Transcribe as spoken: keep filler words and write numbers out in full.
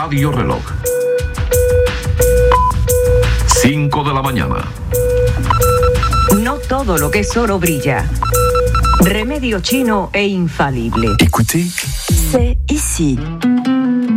Radio Reloj. cinco de la mañana. No todo lo que es oro brilla. Remedio chino e infalible. Écoutez, c'est ici.